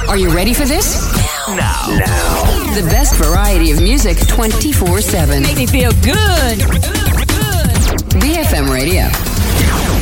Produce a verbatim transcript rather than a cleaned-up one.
Are you ready for this? Now. Now. The best variety of music twenty-four seven. Make me feel good. Good, good. B F M Radio.